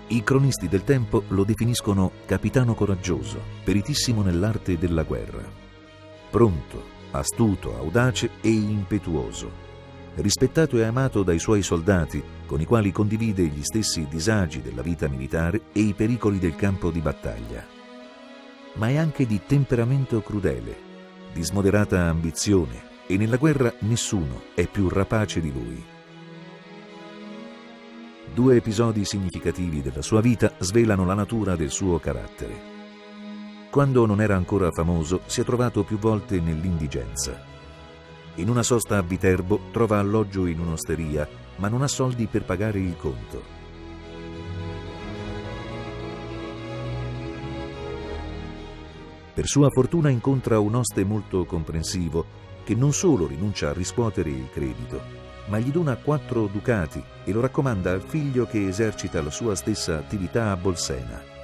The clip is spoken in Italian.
I cronisti del tempo lo definiscono capitano coraggioso, peritissimo nell'arte della guerra. Pronto, astuto, audace e impetuoso. Rispettato e amato dai suoi soldati, con i quali condivide gli stessi disagi della vita militare e i pericoli del campo di battaglia. Ma è anche di temperamento crudele, di smoderata ambizione, e nella guerra nessuno è più rapace di lui. 2 episodi significativi della sua vita svelano la natura del suo carattere. Quando non era ancora famoso, si è trovato più volte nell'indigenza. In una sosta a Viterbo trova alloggio in un'osteria, ma non ha soldi per pagare il conto. Per sua fortuna incontra un oste molto comprensivo che non solo rinuncia a riscuotere il credito, ma gli dona 4 ducati e lo raccomanda al figlio che esercita la sua stessa attività a Bolsena.